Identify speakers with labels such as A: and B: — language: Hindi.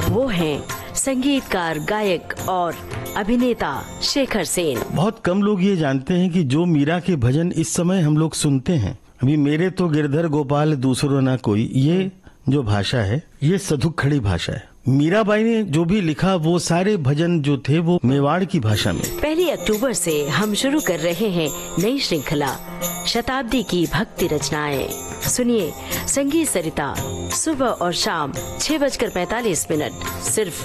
A: वो हैं संगीतकार, गायक और अभिनेता शेखर सेन।
B: बहुत कम लोग ये जानते हैं कि जो मीरा के भजन इस समय हम लोग सुनते हैं, अभी मेरे तो गिरधर गोपाल दूसरो ना कोई, ये जो भाषा है ये सधुक खड़ी भाषा है। मीराबाई ने जो भी लिखा वो सारे भजन जो थे वो मेवाड़ की भाषा में।
A: 1 अक्टूबर से हम शुरू कर रहे हैं नई श्रृंखला शताब्दी की भक्ति रचनाएं। सुनिए संगीत सरिता सुबह और शाम 6:45 सिर्फ